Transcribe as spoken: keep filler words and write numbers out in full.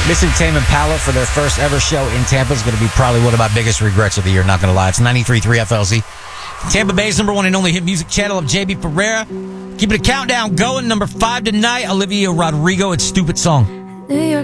Missing Tame Impala for their first ever show in Tampa is going to be probably one of my biggest regrets of the year, not going to lie. It's ninety-three point three F L Z. Tampa Bay's number one and only hit music channel of J B Ferreira. Keeping a countdown going. Number five tonight, Olivia Rodrigo. It's Stupid Song. New York